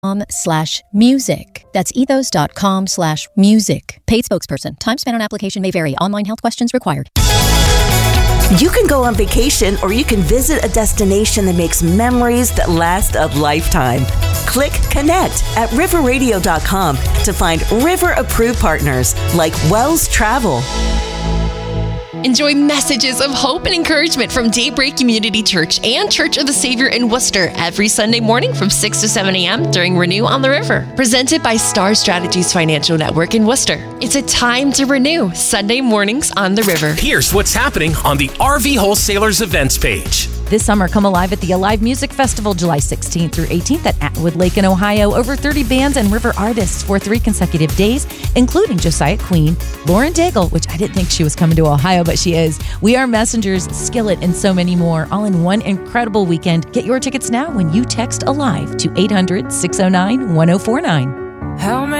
ethos.com/music. That's ethos.com/music. Paid spokesperson. Time spent on application may vary. Online health questions required. You can go on vacation or you can visit a destination that makes memories that last a lifetime. Click Connect at riverradio.com to find River-approved partners like Wells Travel. Enjoy messages of hope and encouragement from Daybreak Community Church and Church of the Savior in Worcester every Sunday morning from 6 to 7 a.m. during Renew on the River. Presented by Star Strategies Financial Network in Worcester. It's a time to renew. Sunday mornings on the River. Here's what's happening on the RV Wholesalers events page. This summer, come alive at the Alive Music Festival, July 16th through 18th at Atwood Lake in Ohio. Over 30 bands and river artists for 3 consecutive days, including Josiah Queen, Lauren Daigle, which I didn't think she was coming to Ohio, but she is. We Are Messengers, Skillet, and so many more, all in one incredible weekend. Get your tickets now when you text ALIVE to 800-609-1049.